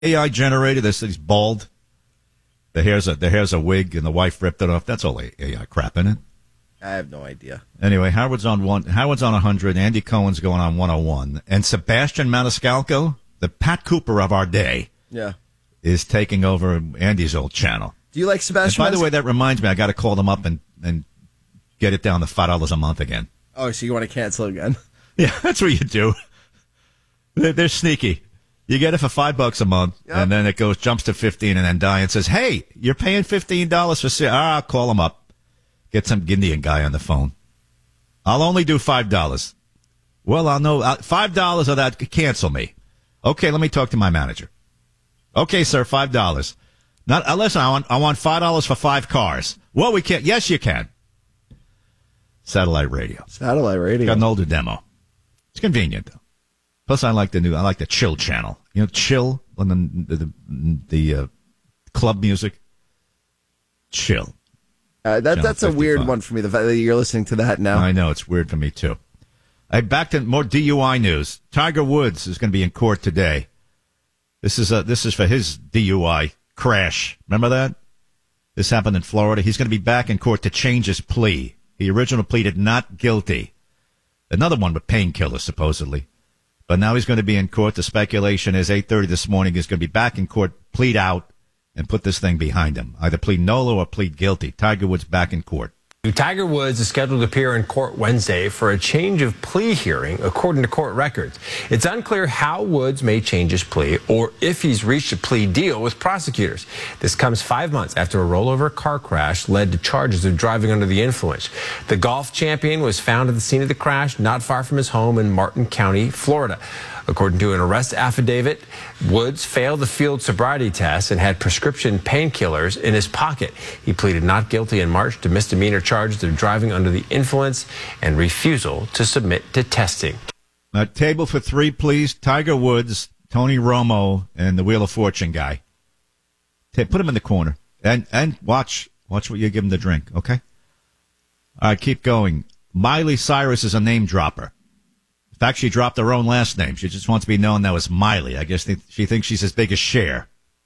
AI generated. He's bald. The hair's a wig, and the wife ripped it off. That's all AI crap in it. I have no idea. Anyway, Howard's on 100. Andy Cohen's going on 101. And Sebastian Maniscalco, the Pat Cooper of our day, is taking over Andy's old channel. Do you like Sebastian? And by the way, that reminds me, I got to call them up and get it down to $5 a month again. Oh, so you want to cancel again? Yeah, that's what you do. They're sneaky. You get it for $5 a month, and then it jumps to 15, and then Diane says, "Hey, you're paying $15 for." I'll call them up. Get some Indian guy on the phone. I'll only do $5. Well, I'll know $5 of that. Cancel me. Okay, let me talk to my manager. Okay, sir, $5. Not unless I want $5 for 5 cars. Well, we can't. Yes, you can. Satellite radio. Got an older demo. It's convenient though. Plus, I like the Chill channel. You know, Chill on the club music. Chill. That's a weird one for me, the fact that you're listening to that now. I know, it's weird for me, too. Back to more DUI news. Tiger Woods is going to be in court today. This is for his DUI crash. Remember that? This happened in Florida. He's going to be back in court to change his plea. He originally pleaded not guilty. Another one with painkillers, supposedly. But now he's going to be in court. The speculation is 8:30 this morning. He's going to be back in court, plead out, and put this thing behind him. Either plead nolo or plead guilty. Tiger Woods back in court. Tiger Woods is scheduled to appear in court Wednesday for a change of plea hearing, according to court records. It's unclear how Woods may change his plea or if he's reached a plea deal with prosecutors. This comes 5 months after a rollover car crash led to charges of driving under the influence. The golf champion was found at the scene of the crash not far from his home in Martin County, Florida. According to an arrest affidavit, Woods failed the field sobriety test and had prescription painkillers in his pocket. He pleaded not guilty in March to misdemeanor charges of driving under the influence and refusal to submit to testing. Table for 3, please. Tiger Woods, Tony Romo, and the Wheel of Fortune guy. Put them in the corner and watch what you give them to drink, okay? All right, keep going. Miley Cyrus is a name dropper. In fact, she dropped her own last name. She just wants to be known now as Miley. I guess she thinks she's as big as Cher.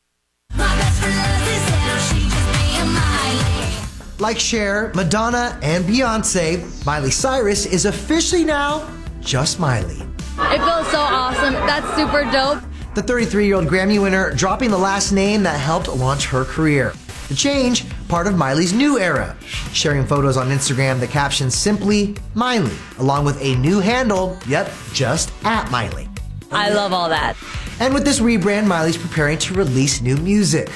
Like Cher, Madonna, and Beyonce, Miley Cyrus is officially now just Miley. It feels so awesome. That's super dope. The 33-year-old Grammy winner dropping the last name that helped launch her career. The change, part of Miley's new era. Sharing photos on Instagram, the caption simply Miley, along with a new handle, just @Miley. I love all that. And with this rebrand, Miley's preparing to release new music.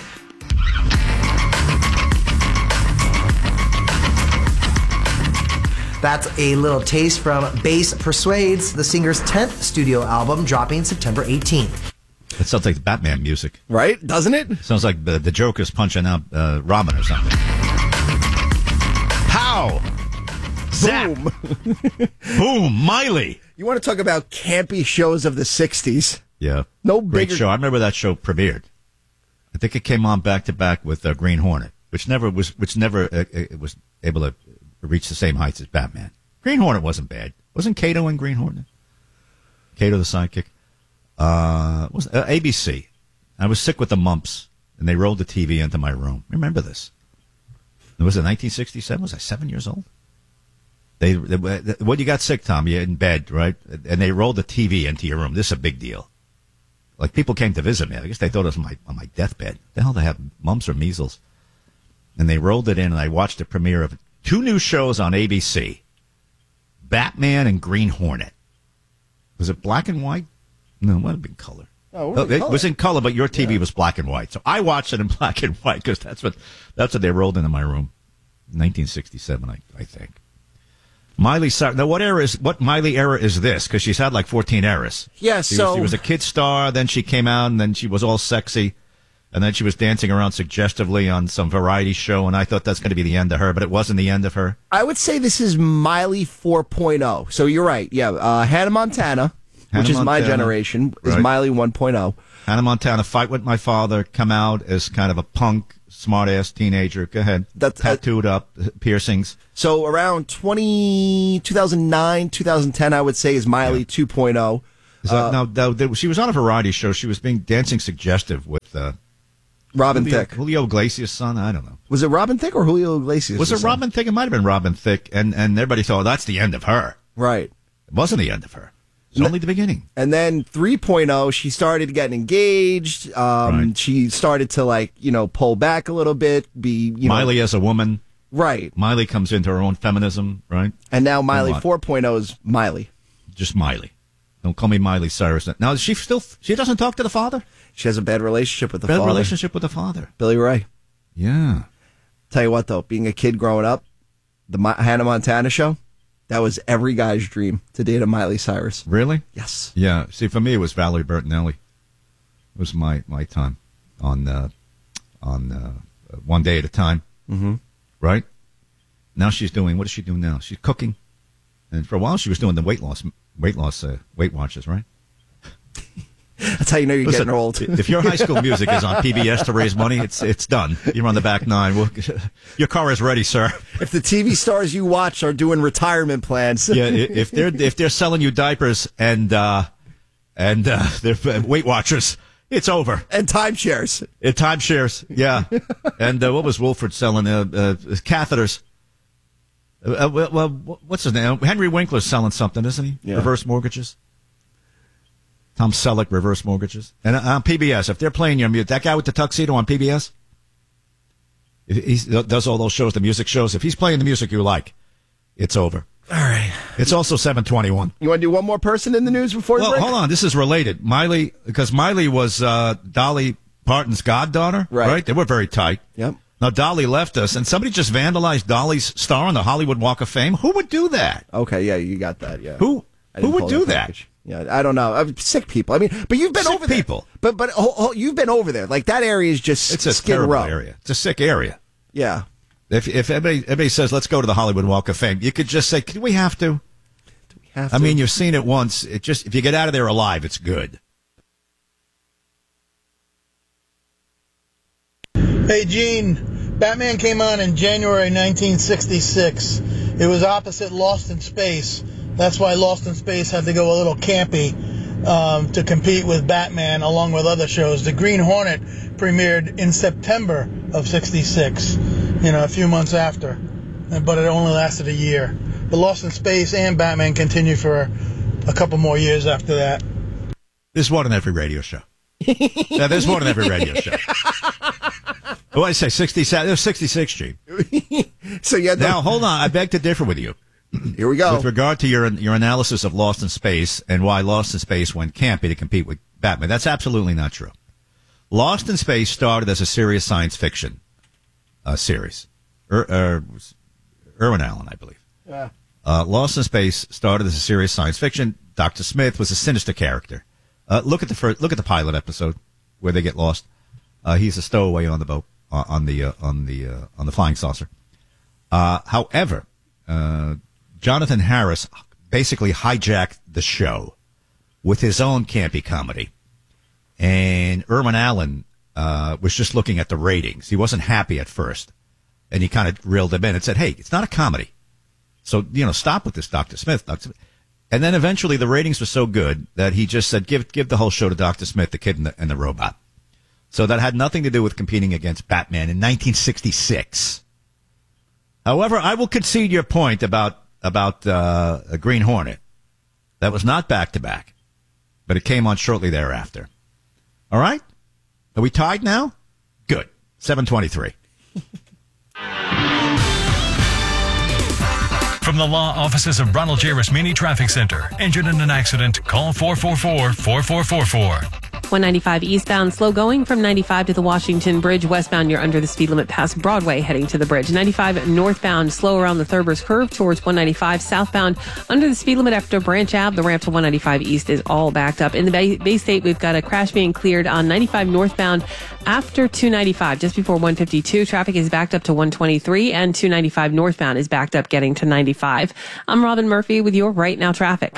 That's a little taste from Bass Persuades, the singer's 10th studio album, dropping September 18th. That sounds like Batman music. Right? Doesn't it? Sounds like the Joker's punching out Robin or something. Pow! Zap! Boom! Boom! Miley! You want to talk about campy shows of the 60s? Yeah. No Great bigger show. I remember that show premiered. I think it came on back to back with Green Hornet, which never was able to reach the same heights as Batman. Green Hornet wasn't bad. Wasn't Kato in Green Hornet? Kato the sidekick. Was ABC. I was sick with the mumps, and they rolled the TV into my room. Remember this? Was it 1967? Was I 7 years old? When you got sick, Tom, you're in bed, right? And they rolled the TV into your room. This is a big deal. Like, people came to visit me. I guess they thought it was on my deathbed. The hell, they have mumps or measles? And they rolled it in, and I watched the premiere of 2 new shows on ABC. Batman and Green Hornet. Was it black and white? No, it might have been color. It was in color, but your TV was black and white. So I watched it in black and white because that's what they rolled into my room. 1967, I think. Miley Cyrus. Now, what Miley era is this? Because she's had like 14 eras. Yeah, she was a kid star, then she came out, and then she was all sexy, and then she was dancing around suggestively on some variety show, and I thought that's going to be the end of her, but it wasn't the end of her. I would say this is Miley 4.0. So you're right. Yeah, Hannah Montana. Which is my generation, is right. Miley 1.0. Hannah Montana, Fight With My Father, come out as kind of a punk, smart-ass teenager. Go ahead. Tattooed up, piercings. So around 2009, 2010, I would say, is Miley 2.0. No, she was on a variety show. She was dancing suggestive with Robin Thicke. Julio Iglesias' son? I don't know. Was it Robin Thicke or Julio Iglesias? Was it Robin Thicke? It might have been Robin Thicke. And everybody thought, that's the end of her. Right. It wasn't the end of her. It was only the beginning. And then 3.0, she started getting engaged. Right. She started to, pull back a little bit. Miley as a woman. Right. Miley comes into her own feminism, right? And now Miley 4.0 is Miley. Just Miley. Don't call me Miley Cyrus. Now, she doesn't talk to the father? She has a bad relationship with the father. Bad relationship with the father. Billy Ray. Yeah. Tell you what, though, being a kid growing up, the Hannah Montana show, that was every guy's dream to date a Miley Cyrus. Really? Yes. Yeah. See, for me, it was Valerie Bertinelli. It was my time on One Day at a Time. Mm-hmm. Right? Now she's doing, what is she doing now? She's cooking. And for a while, she was doing the Weight Watchers, right? That's how you know you're getting old. If your High School Music is on PBS to raise money, it's done. You're on the back nine. Your car is ready, sir. If the TV stars you watch are doing retirement plans, yeah. If they're selling you diapers and they're Weight Watchers, it's over. And timeshares. Timeshares, yeah. And what was Wolford selling? Catheters. Well, what's his name? Henry Winkler's selling something, isn't he? Yeah. Reverse mortgages. Tom Selleck, reverse mortgages. And on PBS, if they're playing your music, that guy with the tuxedo on PBS, he does all those shows, the music shows. If he's playing the music you like, it's over. All right. It's also 7:21. You want to do one more person in the news before you break? Hold on. This is related. Miley, because Miley was Dolly Parton's goddaughter, right? They were very tight. Yep. Now, Dolly left us, and somebody just vandalized Dolly's star on the Hollywood Walk of Fame. Who would do that? Okay, yeah, you got that, yeah. Who would do that? Yeah, I don't know. Sick people. I mean, but you've been over there. People. But you've been over there. Like, that area is just It's a terrible area. It's a sick area. Yeah. If everybody says, let's go to the Hollywood Walk of Fame, you could just say, do we have to? I mean, you've seen it once. If you get out of there alive, it's good. Hey, Gene. Batman came on in January 1966. It was opposite Lost in Space. That's why Lost in Space had to go a little campy to compete with Batman along with other shows. The Green Hornet premiered in September of 66, a few months after. But it only lasted a year. But Lost in Space and Batman continued for a couple more years after that. There's one in every radio show. Yeah, there's one in every radio show. What did I say? 67? There's 66, Gene. So now, hold on. I beg to differ with you. Here we go. With regard to your analysis of Lost in Space and why Lost in Space went campy to compete with Batman, that's absolutely not true. Lost in Space started as a serious science fiction series. Irwin Allen, I believe. Yeah. Lost in Space started as a serious science fiction. Dr. Smith was a sinister character. Look at the pilot episode where they get lost. He's a stowaway on the boat on the flying saucer. However, Jonathan Harris basically hijacked the show with his own campy comedy, and Irwin Allen was just looking at the ratings. He wasn't happy at first, and he kind of reeled him in and said, "Hey, it's not a comedy, so stop with this, Dr. Smith." And then eventually the ratings were so good that he just said, "Give the whole show to Dr. Smith, the Kid and the Robot." So that had nothing to do with competing against Batman in 1966. However, I will concede your point about a Green Hornet. That was not back-to-back, but it came on shortly thereafter. All right? Are we tied now? Good. 7:23. From the law offices of Ronald J. Rasmini Traffic Center. Injured in an accident? Call 444-4444. 195 eastbound, slow going from 95 to the Washington Bridge. Westbound, you're under the speed limit past Broadway heading to the bridge. 95 northbound, slow around the Thurber's curve towards 195. Southbound, under the speed limit after Branch Ave. The ramp to 195 east is all backed up. In the Bay State, we've got a crash being cleared on 95 northbound after 295. Just before 152, traffic is backed up to 123, and 295 northbound is backed up getting to 95. I'm Robin Murphy with your Right Now traffic.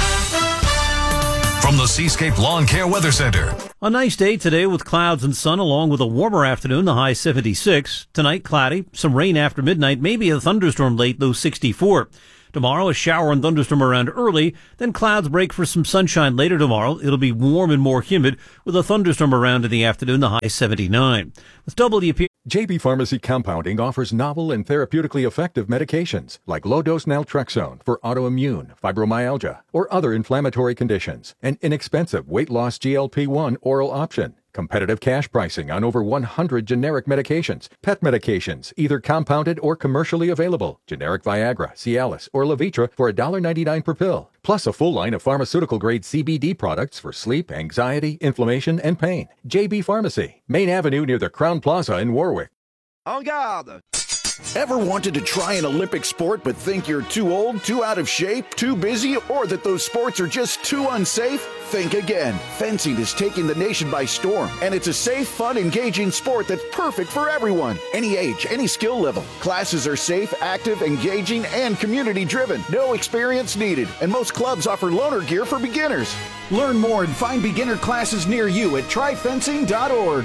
From the Seascape Lawn Care Weather Center. A nice day today with clouds and sun along with a warmer afternoon, the high 76. Tonight, cloudy, some rain after midnight, maybe a thunderstorm late, low 64. Tomorrow, a shower and thunderstorm around early, then clouds break for some sunshine later tomorrow. It'll be warm and more humid with a thunderstorm around in the afternoon, the high 79. With WP. JB Pharmacy Compounding offers novel and therapeutically effective medications like low-dose naltrexone for autoimmune, fibromyalgia, or other inflammatory conditions. An inexpensive weight-loss GLP-1 oral option. Competitive cash pricing on over 100 generic medications. Pet medications, either compounded or commercially available. Generic Viagra, Cialis, or Levitra for $1.99 per pill. Plus a full line of pharmaceutical-grade CBD products for sleep, anxiety, inflammation, and pain. JB Pharmacy, Main Avenue near the Crown Plaza in Warwick. En garde! Ever wanted to try an Olympic sport but think you're too old, too out of shape, too busy, or that those sports are just too unsafe? Think again. Fencing is taking the nation by storm, and it's a safe, fun, engaging sport that's perfect for everyone. Any age, any skill level. Classes are safe, active, engaging, and community-driven. No experience needed, and most clubs offer loaner gear for beginners. Learn more and find beginner classes near you at tryfencing.org.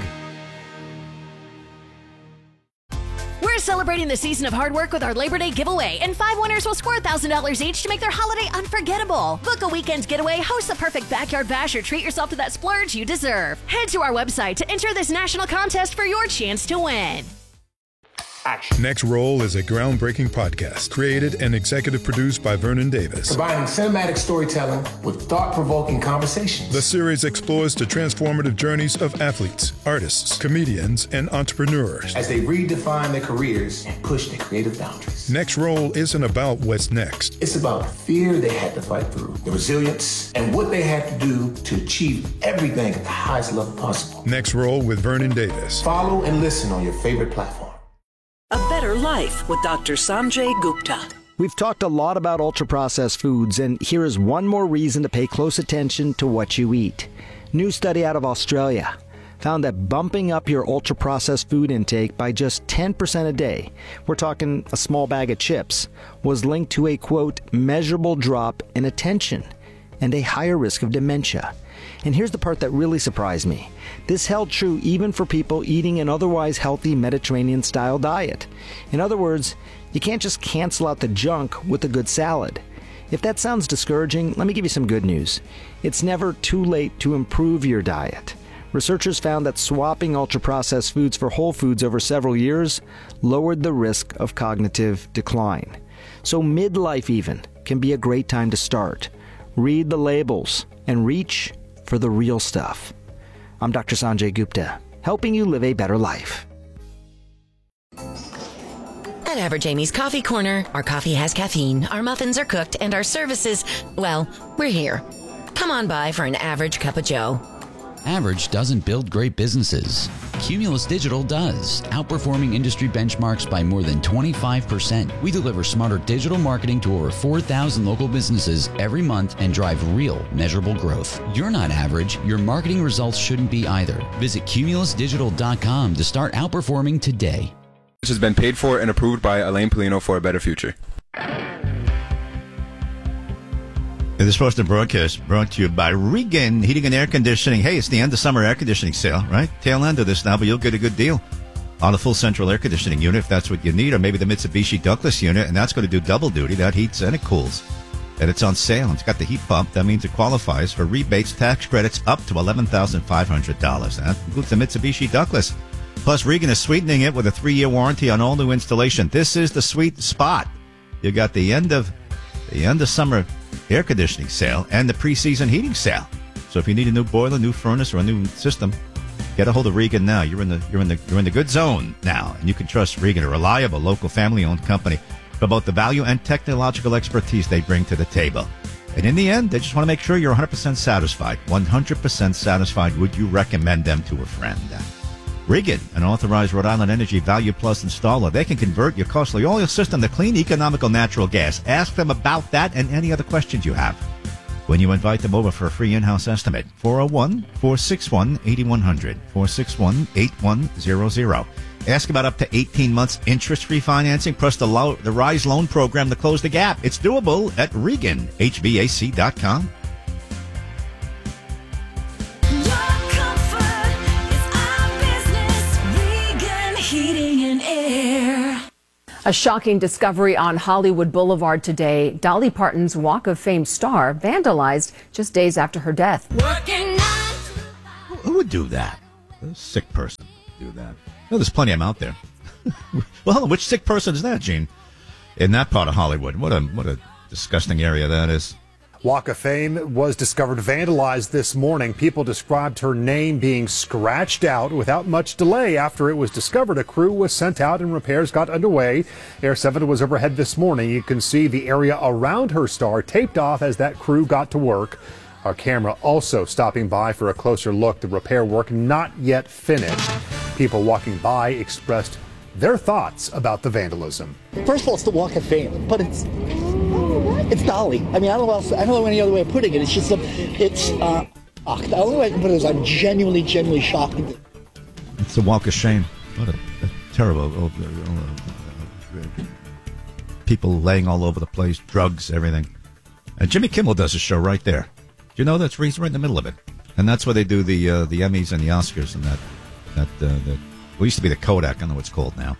We're celebrating the season of hard work with our Labor Day giveaway, and 5 winners will score $1,000 each to make their holiday unforgettable. Book a weekend getaway, host the perfect backyard bash, or treat yourself to that splurge you deserve. Head to our website to enter this national contest for your chance to win. Action. Next Roll is a groundbreaking podcast created and executive produced by Vernon Davis. Combining cinematic storytelling with thought-provoking conversations. The series explores the transformative journeys of athletes, artists, comedians, and entrepreneurs as they redefine their careers and push their creative boundaries. Next Roll isn't about what's next. It's about the fear they had to fight through, the resilience, and what they had to do to achieve everything at the highest level possible. Next Roll with Vernon Davis. Follow and listen on your favorite platform. A Better Life with Dr. Sanjay Gupta. We've talked a lot about ultra-processed foods, and here is one more reason to pay close attention to what you eat. New study out of Australia found that bumping up your ultra-processed food intake by just 10% a day, we're talking a small bag of chips, was linked to a, quote, measurable drop in attention and a higher risk of dementia. And here's the part that really surprised me. This held true even for people eating an otherwise healthy Mediterranean-style diet. In other words, you can't just cancel out the junk with a good salad. If that sounds discouraging, let me give you some good news. It's never too late to improve your diet. Researchers found that swapping ultra-processed foods for whole foods over several years lowered the risk of cognitive decline. So midlife even can be a great time to start. Read the labels and reach for the real stuff. I'm Dr. Sanjay Gupta, helping you live a better life. At Average Amy's Coffee Corner, our coffee has caffeine, our muffins are cooked, and our services, well, we're here. Come on by for an average cup of joe. Average doesn't build great businesses. Cumulus Digital does, outperforming industry benchmarks by more than 25%. We deliver smarter digital marketing to over 4,000 local businesses every month and drive real, measurable growth. You're not average. Your marketing results shouldn't be either. Visit cumulusdigital.com to start outperforming today. This has been paid for and approved by Elaine Polino for a better future. This portion of broadcast brought to you by Regan Heating and Air Conditioning. Hey, it's the end of summer air conditioning sale, right? Tail end of this now, but you'll get a good deal on a full central air conditioning unit if that's what you need, or maybe the Mitsubishi Douglas unit, and that's going to do double duty. That heats and it cools. And it's on sale. It's got the heat pump. That means it qualifies for rebates, tax credits up to $11,500. That includes the Mitsubishi Douglas. Plus, Regan is sweetening it with a 3-year warranty on all new installation. This is the sweet spot. You got the end of summer air conditioning sale and the preseason heating sale. So if you need a new boiler, new furnace, or a new system, get a hold of Regan now. You're in the good zone now, and you can trust Regan, a reliable local family-owned company, for both the value and technological expertise they bring to the table. And in the end, they just want to make sure you're 100% satisfied. 100% satisfied. Would you recommend them to a friend? Regan, an authorized Rhode Island Energy Value Plus installer. They can convert your costly oil system to clean, economical natural gas. Ask them about that and any other questions you have when you invite them over for a free in-house estimate. 401-461-8100, 461-8100. Ask about up to 18 months interest-free financing plus the RISE loan program to close the gap. It's doable at ReganHVAC.com. A shocking discovery on Hollywood Boulevard today. Dolly Parton's Walk of Fame star vandalized just days after her death. Who would do that? A sick person would do that. No, there's plenty of them out there. Well, which sick person is that, Gene? In that part of Hollywood. What a disgusting area that is. Walk of Fame was discovered vandalized this morning. People described her name being scratched out without much delay. After it was discovered, a crew was sent out and repairs got underway. Air 7 was overhead this morning. You can see the area around her star taped off as that crew got to work. Our camera also stopping by for a closer look. The repair work not yet finished. People walking by expressed their thoughts about the vandalism. First of all, it's the Walk of Fame, but it's Dolly. I mean, I don't know any other way of putting it. It's just the only way I can put it is I'm genuinely shocked. It's a walk of shame. What a terrible people laying all over the place, drugs, everything. And Jimmy Kimmel does a show right there. You know, that's he's right in the middle of it, and that's where they do the Emmys and the Oscars and that we used to be the Kodak. I don't know what it's called now.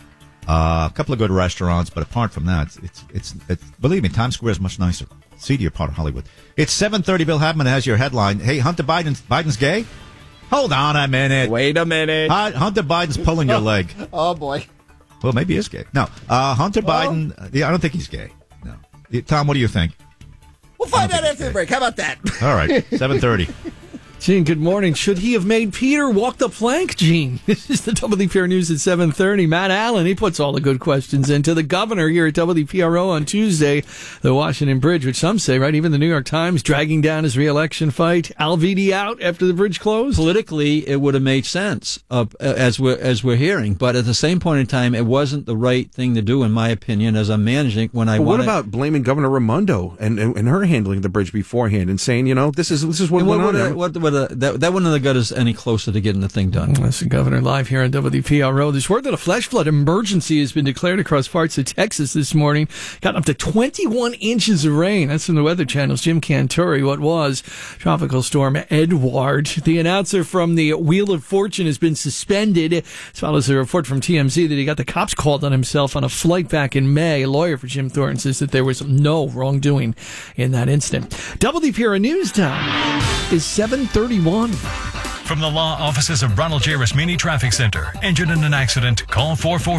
A couple of good restaurants, but apart from that, it's believe me, Times Square is much nicer. Seedier part of Hollywood. It's 7:30. Bill Haveman has your headline. Hey, Hunter Biden's gay? Hold on a minute. Wait a minute. Hunter Biden's pulling your leg. Oh boy. Well, maybe he is gay. No, Hunter Biden. Yeah, I don't think he's gay. No, Tom, what do you think? We'll find out after the break. How about that? All right, 7:30. Gene, good morning. Should he have made Peter walk the plank, Gene? This is the WPR News at 7:30. Matt Allen, he puts all the good questions into the governor here at WPRO on Tuesday. The Washington Bridge, which some say, right, even the New York Times dragging down his re-election fight. Alvidi out after the bridge closed? Politically, it would have made sense as we're hearing. But at the same point in time, it wasn't the right thing to do, in my opinion, as I'm managing when I want. What about blaming Governor Raimondo and her handling the bridge beforehand and saying, this is what went on? That wouldn't have got us any closer to getting the thing done. That's the governor live here on WPRO. There's word that a flash flood emergency has been declared across parts of Texas this morning. Got up to 21 inches of rain. That's from the Weather Channel's Jim Cantore. What was Tropical Storm Edward. The announcer from the Wheel of Fortune has been suspended. As follows a report from TMZ that he got the cops called on himself on a flight back in May. A lawyer for Jim Thornton says that there was no wrongdoing in that incident. WPRO News Time is 7:31. From the law offices of Ronald J. Rasmini Traffic Center. Injured in an accident? Call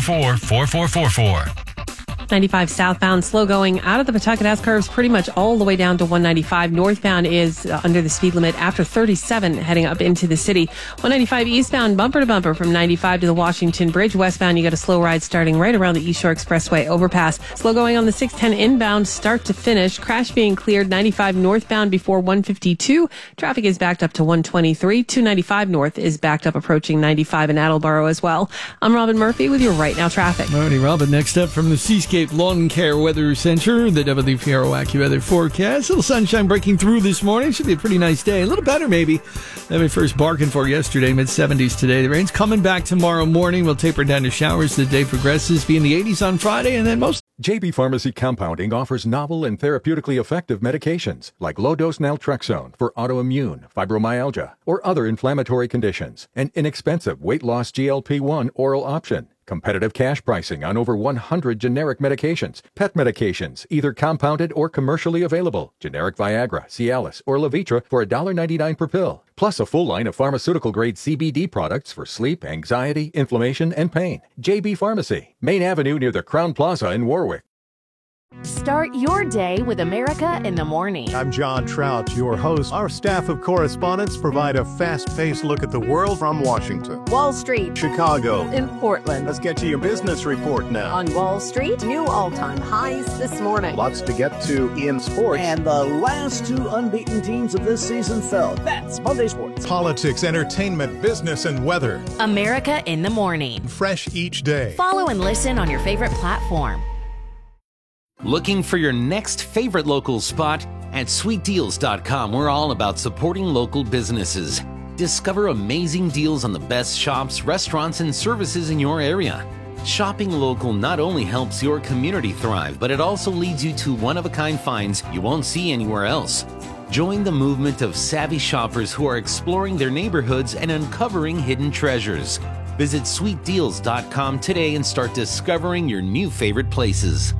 444-4444. 95 southbound, slow going out of the Pawtucket S curves pretty much all the way down to 195. Northbound is under the speed limit after 37 heading up into the city. 195 eastbound, bumper to bumper from 95 to the Washington Bridge. Westbound, you got a slow ride starting right around the East Shore Expressway overpass. Slow going on the 610 inbound, start to finish. Crash being cleared 95 northbound before 152. Traffic is backed up to 123. 295 north is backed up approaching 95 in Attleboro as well. I'm Robin Murphy with your Right Now traffic. Alrighty, Robin, next up from the Seascape Lawn Care Weather Center, the WPRO AccuWeather forecast. A little sunshine breaking through this morning. Should be a pretty nice day. A little better maybe than we first bargained for yesterday. Mid-70s today. The rain's coming back tomorrow morning. We'll taper down to showers as the day progresses. Be in the 80s on Friday and then most. JB Pharmacy Compounding offers novel and therapeutically effective medications like low-dose naltrexone for autoimmune, fibromyalgia, or other inflammatory conditions. An inexpensive weight loss GLP-1 oral option. Competitive cash pricing on over 100 generic medications. Pet medications, either compounded or commercially available. Generic Viagra, Cialis, or Levitra for $1.99 per pill. Plus a full line of pharmaceutical-grade CBD products for sleep, anxiety, inflammation, and pain. JB Pharmacy, Main Avenue near the Crowne Plaza in Warwick. Start your day with America in the Morning. I'm John Trout, your host. Our staff of correspondents provide a fast-paced look at the world from Washington, Wall Street, Chicago, in Portland. Let's get to your business report now. On Wall Street, new all-time highs this morning. Lots to get to in sports. And the last two unbeaten teams of this season fell. That's Monday Sports. Politics, entertainment, business, and weather. America in the Morning. Fresh each day. Follow and listen on your favorite platform. Looking for your next favorite local spot? At sweetdeals.com, we're all about supporting local businesses. Discover amazing deals on the best shops, restaurants, and services in your area. Shopping local not only helps your community thrive, but it also leads you to one-of-a-kind finds you won't see anywhere else. Join the movement of savvy shoppers who are exploring their neighborhoods and uncovering hidden treasures. Visit sweetdeals.com today and start discovering your new favorite places.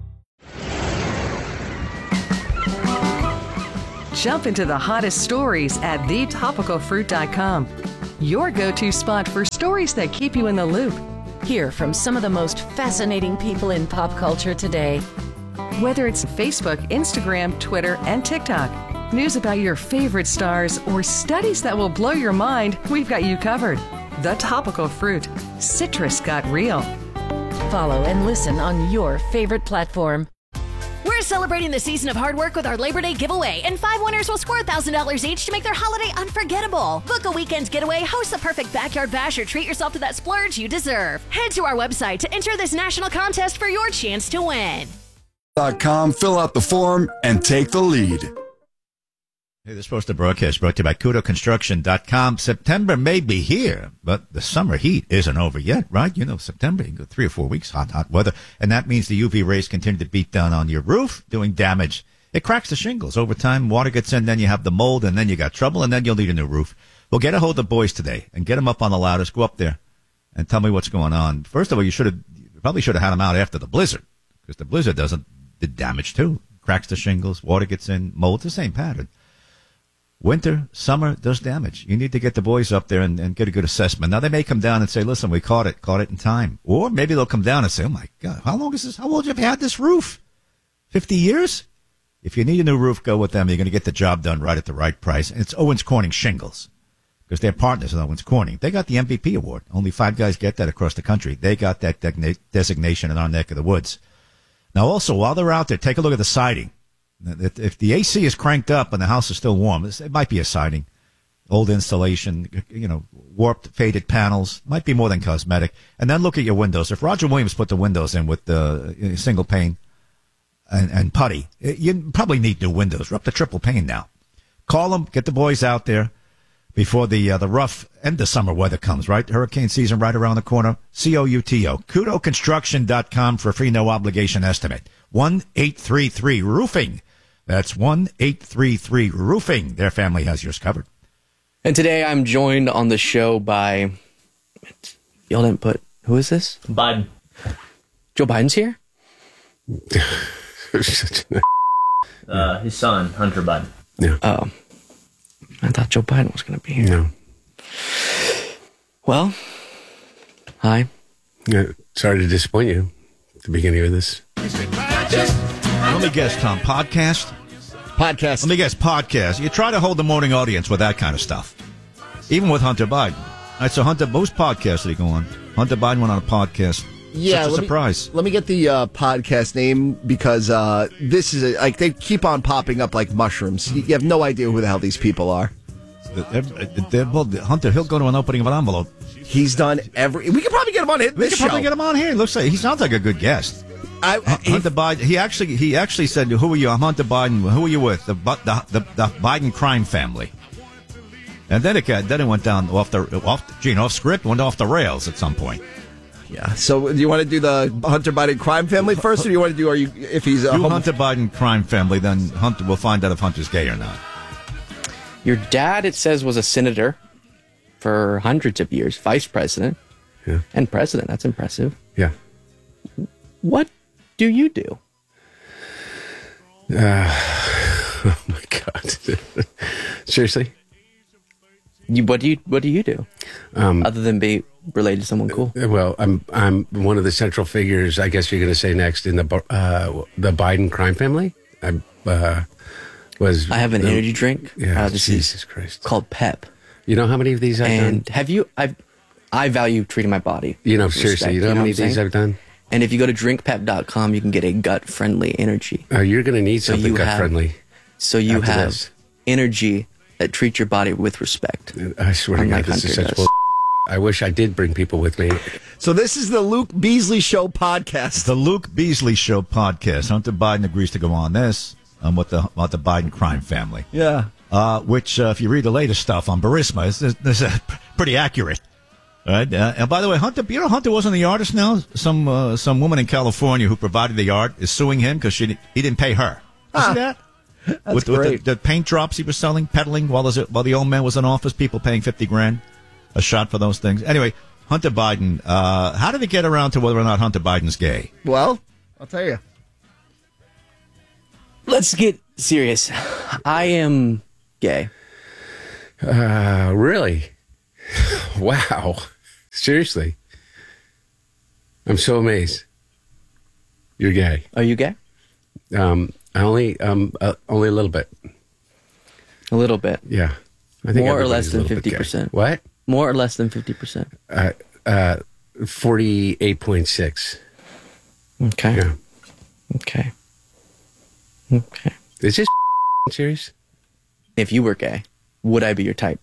Jump into the hottest stories at thetopicalfruit.com. Your go-to spot for stories that keep you in the loop. Hear from some of the most fascinating people in pop culture today. Whether it's Facebook, Instagram, Twitter, and TikTok, news about your favorite stars, or studies that will blow your mind, we've got you covered. The Topical Fruit. Citrus got real. Follow and listen on your favorite platform. We're celebrating the season of hard work with our Labor Day giveaway, and 5 winners will score $1,000 each to make their holiday unforgettable. Book a weekend getaway, host the perfect backyard bash, or treat yourself to that splurge you deserve. Head to our website to enter this national contest for your chance to win. Fill out the form and take the lead. Hey, this supposed to broadcast brought to you by KudoConstruction.com. September may be here, but the summer heat isn't over yet, right? You know, September, you can go 3 or 4 weeks, hot weather. And that means the UV rays continue to beat down on your roof, doing damage. It cracks the shingles. Over time, water gets in, then you have the mold, and then you got trouble, and then you'll need a new roof. Well, get a hold of the boys today and get them up on the loudest. Go up there and tell me what's going on. First of all, you probably should have had them out after the blizzard, because the blizzard did damage too. Cracks the shingles, water gets in, mold, the same pattern. Winter, summer does damage. You need to get the boys up there and get a good assessment. Now, they may come down and say, listen, we caught it in time. Or maybe they'll come down and say, oh, my God, how old have you had this roof? 50 years? If you need a new roof, go with them. You're going to get the job done right at the right price. And it's Owens Corning Shingles, because they're partners with Owens Corning. They got the MVP award. Only 5 guys get that across the country. They got that designation in our neck of the woods. Now, also, while they're out there, take a look at the siding. If the AC is cranked up and the house is still warm, it might be a siding, old installation, warped, faded panels, might be more than cosmetic. And then look at your windows. If Roger Williams put the windows in with the single pane and putty, you probably need new windows. We're up to triple pane now. Call them, get the boys out there before the rough end of summer weather comes, right? Hurricane season right around the corner. COUTO. KudoConstruction.com for a free no obligation estimate. 1-833-ROOFING. That's 1-833-ROOFING. Their family has yours covered. And today I'm joined on the show by, y'all didn't put, who is this? Biden. Joe Biden's here? His son, Hunter Biden. Yeah. Oh. I thought Joe Biden was going to be here. No. Well, hi. Sorry to disappoint you at the beginning of this. Let me guess, Tom. Podcast? Podcast. Let me guess, podcast. You try to hold the morning audience with that kind of stuff. Even with Hunter Biden. All right, so Hunter, most podcasts that he go on. Hunter Biden went on a podcast. Yeah, such a surprise. Let me get the podcast name, because this is like they keep on popping up like mushrooms. You have no idea who the hell these people are. Hunter, he'll go to an opening of an envelope. He's done every. We could probably get him on this show. We could probably get him on here. Looks like he sounds like a good guest. Hunter Biden. He actually said, "Who are you? I'm Hunter Biden. Who are you with? The Biden crime family." And then it went down off script, went off the rails at some point. Yeah. So, do you want to do the Hunter Biden crime family first, or do you want to do? If he's a Hunter Biden crime family, then Hunter. We'll find out if Hunter's gay or not. Your dad, it says, was a senator for hundreds of years, vice president, and president. That's impressive. Yeah. What do you do? Oh my God! Seriously? What do you do? Other than be related to someone cool? Well, I'm one of the central figures, I guess you're going to say next, in the Biden crime family. I have an energy drink. Yeah, Jesus Christ. Called Pep. You know how many of these I've done? And have you? I value treating my body. Seriously, you know how many of these I've done? And if you go to drinkpep.com, you can get a gut-friendly energy. Oh, you're going to need something gut-friendly. So you have energy that treats your body with respect. I swear to God, this is such bull. I wish I did bring people with me. So this is the Luke Beasley Show podcast. The Luke Beasley Show podcast. Hunter Biden agrees to go on this with the Biden crime family. Yeah. Which, if you read the latest stuff on Burisma, is pretty accurate. Right? And by the way, Hunter, Hunter wasn't the artist now? Some woman in California who provided the art is suing him because he didn't pay her. You see that? That's great. With the paint drops he was selling, peddling while the old man was in office, people paying $50,000 a shot for those things. Anyway, Hunter Biden. How did it get around to whether or not Hunter Biden's gay? Well, I'll tell you. Let's get serious. I am gay. Really? Wow. Seriously. I'm so amazed. You're gay. Are you gay? Only a little bit. A little bit. Yeah. I think more or less than everybody's a little bit 50%. gay. What? More or less than 50%. 48.6. Okay. Yeah. Okay. Is this serious? If you were gay, would I be your type?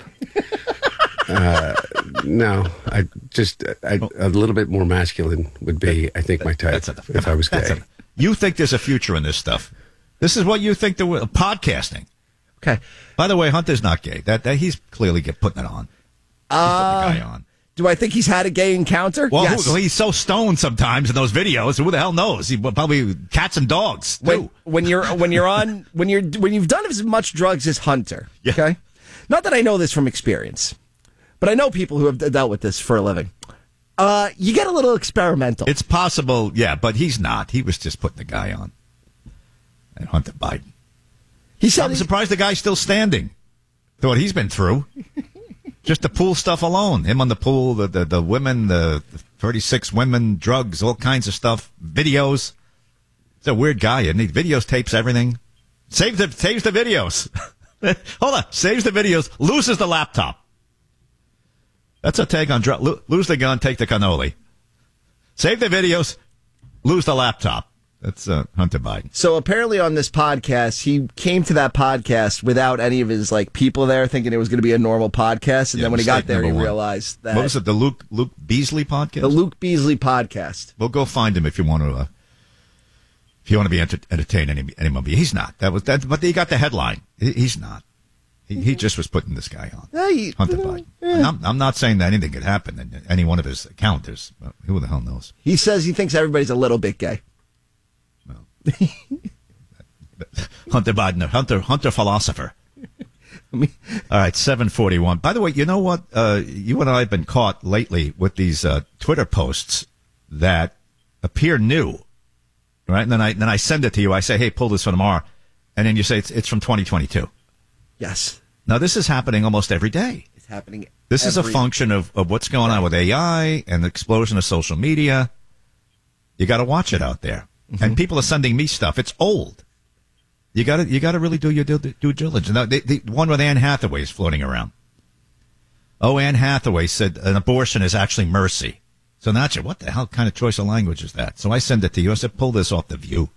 No. A little bit more masculine would be, I think, my type if I was gay. You think there's a future in this stuff? This is what you think podcasting. Okay. By the way, Hunter's not gay. That he's clearly putting it on. He's putting the guy on. Do I think he's had a gay encounter? Well, yes. He's so stoned sometimes in those videos. Who the hell knows? He probably cats and dogs too. When you've done as much drugs as Hunter. Yeah. Okay. Not that I know this from experience, but I know people who have dealt with this for a living. You get a little experimental. It's possible, yeah, but he's not. He was just putting the guy on. And Hunter Biden. I'm surprised the guy's still standing. To what he's been through. Just the pool stuff alone. Him on the pool, the women, the 36 women, drugs, all kinds of stuff, videos. He's a weird guy, isn't he? Videos, tapes, everything. Saves the videos. Hold on. Saves the videos, loses the laptop. That's a take on drugs. Lose the gun, take the cannoli. Save the videos, lose the laptop. That's Hunter Biden. So apparently on this podcast, he came to that podcast without any of his people there, thinking it was going to be a normal podcast. And then when he got there, he realized that. What was it? The Luke Beasley podcast? The Luke Beasley podcast. Well, go find him if you want to. If you want to be entertained anymore. He's not. But he got the headline. He's not. He just was putting this guy on. Hunter Biden. I'm not saying that anything could happen in any one of his encounters. Who the hell knows? He says he thinks everybody's a little bit gay. Hunter Biden, Hunter philosopher. All right, 7:41. By the way, you know what? You and I have been caught lately with these Twitter posts that appear new, right? And then I send it to you. I say, hey, pull this for tomorrow. And then you say it's from 2022. Yes. Now, this is happening almost every day. It's happening. This is a function of what's going on with AI and the explosion of social media. You got to watch it out there. Mm-hmm. And people are sending me stuff. It's old. You got to really do your due diligence. Now, the one with Anne Hathaway is floating around. Oh, Anne Hathaway said an abortion is actually mercy. So now, what the hell kind of choice of language is that? So I send it to you. I said, pull this off The View.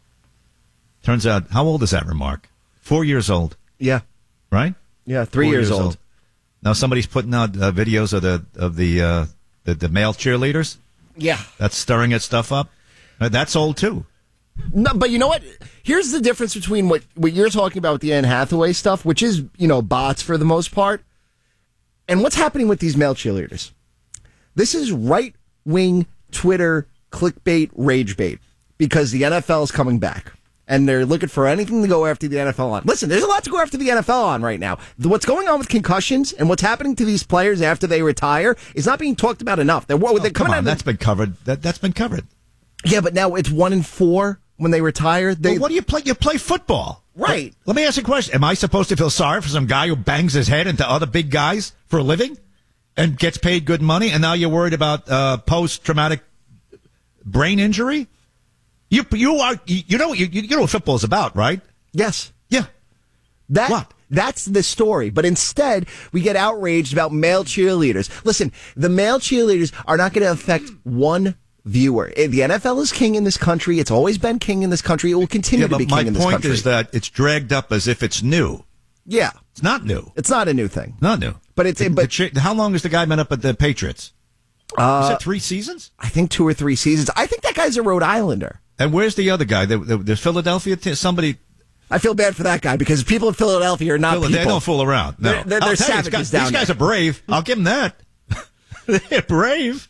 Turns out, how old is that remark? 4 years old. Yeah. Right? Yeah, 3 years old. Now somebody's putting out videos of the male cheerleaders. Yeah. That's stirring that stuff up. That's old too. No, but you know what? Here's the difference between what you're talking about with the Anne Hathaway stuff, which is, bots for the most part, and what's happening with these male cheerleaders. This is right-wing Twitter clickbait, rage bait, because the NFL is coming back. And they're looking for anything to go after the NFL on. Listen, there's a lot to go after the NFL on right now. What's going on with concussions and what's happening to these players after they retire is not being talked about enough. They're come on, that's been covered. That's been covered. Yeah, but now it's 1 in 4 when they retire. What do you play? You play football. Right. Let me ask you a question. Am I supposed to feel sorry for some guy who bangs his head into other big guys for a living and gets paid good money, and now you're worried about post-traumatic brain injury? You know what football's about, right? Yes. Yeah. That's the story. But instead, we get outraged about male cheerleaders. Listen, the male cheerleaders are not going to affect one viewer. The NFL is king in this country. It's always been king in this country. It will continue to be king in this country. My point is that it's dragged up as if it's new. Yeah. It's not new. It's not a new thing. Not new. But how long has the guy been up at the Patriots? Is it 3 seasons? I think 2 or 3 seasons. I think that guy's a Rhode Islander. And where's the other guy? The Philadelphia somebody. I feel bad for that guy because people in Philadelphia are not people. They don't fool around. No. They're savages down there. These guys are brave. I'll give them that. They're brave.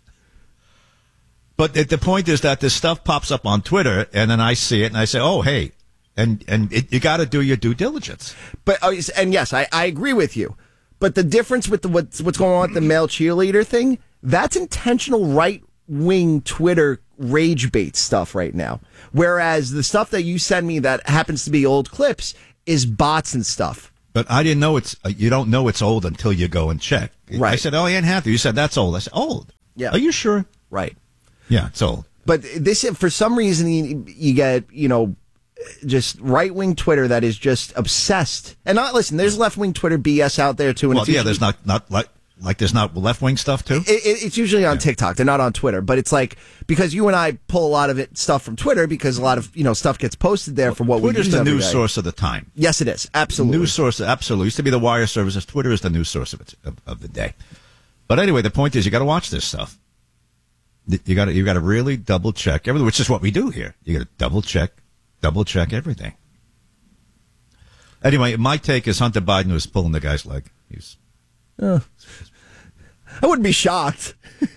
But the point is that this stuff pops up on Twitter, and then I see it, and I say, oh, hey. And you got to do your due diligence. But and yes, I agree with you. But the difference with what's going on with the male cheerleader thing That's intentional right-wing Twitter rage bait stuff right now. Whereas the stuff that you send me that happens to be old clips is bots and stuff. But I didn't know you don't know it's old until you go and check. Right. I said, oh, Anne Hathaway. You said, that's old. I said, old? Yeah. Are you sure? Right. Yeah, it's old. But this, for some reason, you get, just right-wing Twitter that is just obsessed. And listen, there's left-wing Twitter BS out there, too. And Well, yeah, there's not like there's not left-wing stuff, too? It's usually on TikTok. They're not on Twitter. But it's like, because you and I pull a lot of stuff from Twitter because a lot of, stuff gets posted there for what we use Twitter's the every news day. source of the time. Yes, it is. Absolutely. News source, absolutely. Used to be the wire services. Twitter is the news source of the day. But anyway, the point is you got to watch this stuff. You got to really double check everything, which is what we do here. You got to double check everything. Anyway, my take is Hunter Biden was pulling the guy's leg. I wouldn't be shocked.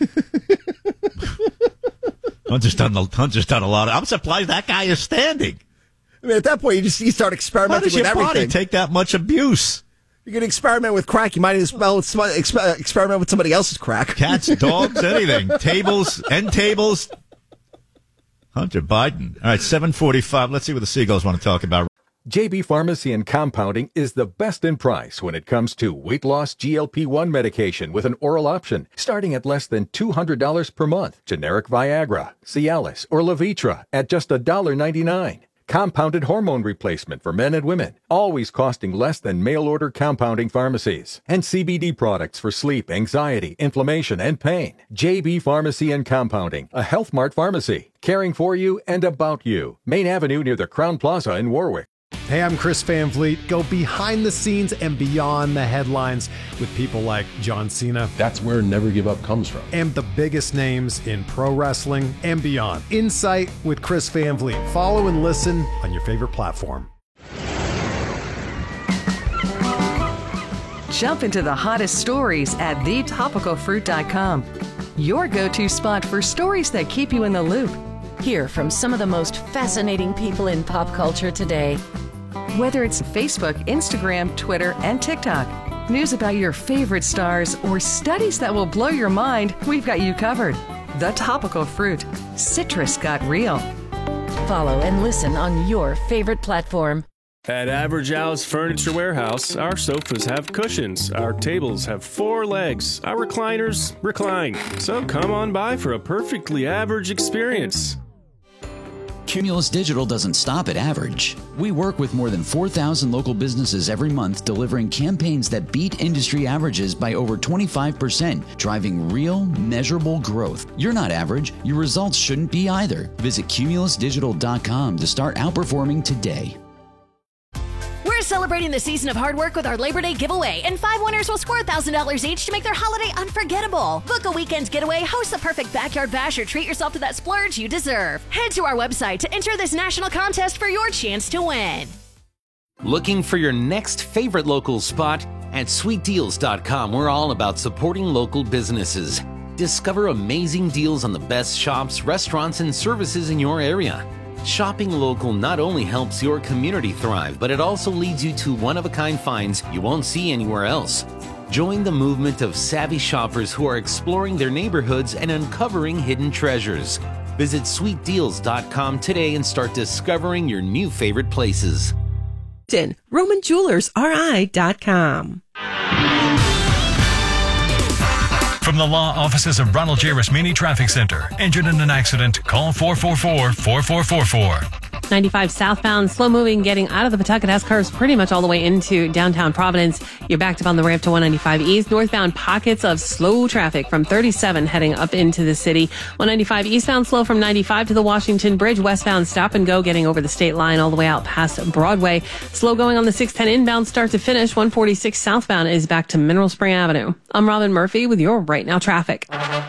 Hunter's done a lot. I'm surprised that guy is standing. I mean, at that point, you start experimenting with everything. How does your body take that much abuse? You're going to experiment with crack. You might as well experiment with somebody else's crack. Cats, dogs, anything. End tables. Hunter Biden. All right, 7:45. Let's see what the Seagulls want to talk about. JB Pharmacy and Compounding is the best in price when it comes to weight loss GLP-1 medication with an oral option, starting at less than $200 per month. Generic Viagra, Cialis, or Levitra at just $1.99. Compounded hormone replacement for men and women, always costing less than mail-order compounding pharmacies. And CBD products for sleep, anxiety, inflammation, and pain. JB Pharmacy and Compounding, a Health Mart pharmacy, caring for you and about you. Main Avenue near the Crown Plaza in Warwick. Hey, I'm Chris Van Vliet. Go behind the scenes and beyond the headlines with people like John Cena. That's where Never Give Up comes from. And the biggest names in pro wrestling and beyond. Insight with Chris Van Vliet. Follow and listen on your favorite platform. Jump into the hottest stories at thetopicalfruit.com. Your go-to spot for stories that keep you in the loop. Hear from some of the most fascinating people in pop culture today. Whether it's Facebook, Instagram, Twitter, and TikTok, news about your favorite stars, or studies that will blow your mind, we've got you covered. The Topical Fruit. Citrus got real. Follow and listen on your favorite platform. At Average Al's Furniture Warehouse, our sofas have cushions, our tables have 4 legs, our recliners recline. So come on by for a perfectly average experience. Cumulus Digital doesn't stop at average. We work with more than 4,000 local businesses every month, delivering campaigns that beat industry averages by over 25%, driving real, measurable growth. You're not average. Your results shouldn't be either. Visit cumulusdigital.com to start outperforming today. We're celebrating the season of hard work with our Labor Day giveaway, and 5 winners will score $1,000 each to make their holiday unforgettable. Book a weekend getaway, host the perfect backyard bash, or treat yourself to that splurge you deserve. Head to our website to enter this national contest for your chance to win. Looking for your next favorite local spot? At sweetdeals.com, we're all about supporting local businesses. Discover amazing deals on the best shops, restaurants, and services in your area. Shopping local not only helps your community thrive, but it also leads you to one-of-a-kind finds you won't see anywhere else. Join the movement of savvy shoppers who are exploring their neighborhoods and uncovering hidden treasures. Visit sweetdeals.com today and start discovering your new favorite places. RomanJewelersRI.com. From the law offices of Ronald J. Rasmini Traffic Center. Injured in an accident? Call 444-4444. 95 southbound, slow moving, getting out of the Pawtucket has curves pretty much all the way into downtown Providence. You're backed up on the ramp to 195 east. Northbound, pockets of slow traffic from 37 heading up into the city. 195 eastbound, slow from 95 to the Washington Bridge. Westbound, stop and go, getting over the state line all the way out past Broadway. Slow going on the 610 inbound, start to finish. 146 southbound is back to Mineral Spring Avenue. I'm Robin Murphy with your Right Now traffic.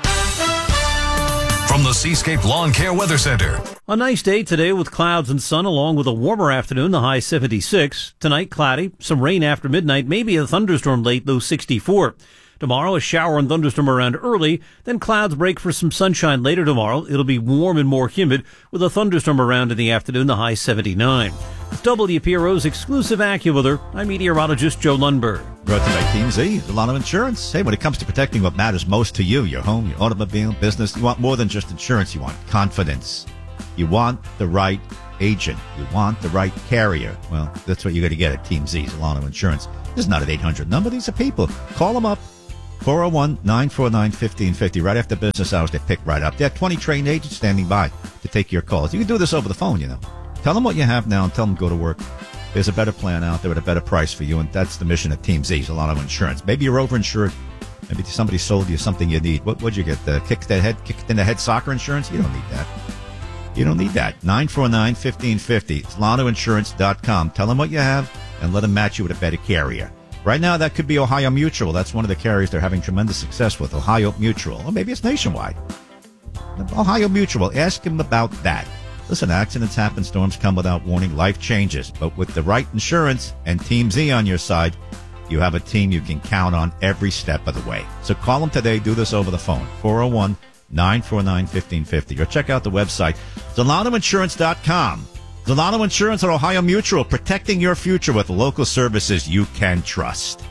From the Seascape Lawn Care Weather Center. A nice day today with clouds and sun along with a warmer afternoon, the high 76. Tonight, cloudy, some rain after midnight, maybe a thunderstorm late, low 64. Tomorrow, a shower and thunderstorm around early, then clouds break for some sunshine later tomorrow. It'll be warm and more humid with a thunderstorm around in the afternoon, the high 79. With WPRO's exclusive AccuWeather, I'm meteorologist Joe Lundberg. Brought to you by Team Z, Delano Insurance. Hey, when it comes to protecting what matters most to you, your home, your automobile, business, you want more than just insurance. You want confidence. You want the right agent. You want the right carrier. Well, that's what you're going to get at Team Z, Delano Insurance. This is not an 800 number. These are people. Call them up. 401-949-1550. Right after business hours, they pick right up. They have 20 trained agents standing by to take your calls. You can do this over the phone, you know. Tell them what you have now and tell them go to work. There's a better plan out there at a better price for you, and that's the mission of Team Z, Delano Insurance. Maybe you're overinsured. Maybe somebody sold you something you need. What'd you get? Kicked in the head soccer insurance? You don't need that. You don't need that. 949-1550. DelanoInsurance.com. Tell them what you have and let them match you with a better carrier. Right now, that could be Ohio Mutual. That's one of the carriers they're having tremendous success with, Ohio Mutual. Or maybe it's nationwide. Ohio Mutual. Ask him about that. Listen, accidents happen, storms come without warning, life changes. But with the right insurance and Team Z on your side, you have a team you can count on every step of the way. So call them today. Do this over the phone. 401-949-1550. Or check out the website, DelanoInsurance.com. Delano Insurance and Ohio Mutual, protecting your future with local services you can trust.